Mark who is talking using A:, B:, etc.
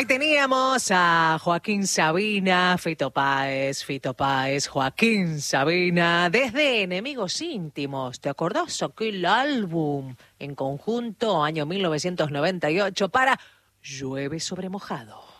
A: Ahí teníamos a Joaquín Sabina, Fito Páez, Joaquín Sabina, desde Enemigos Íntimos. ¿Te acordás aquel álbum en conjunto, año 1998, para Llueve sobre mojado?